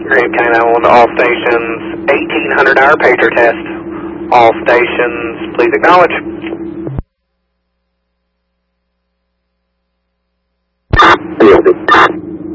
Grand K911 to all stations, 1800 hour pager test. All stations, please acknowledge. DLD.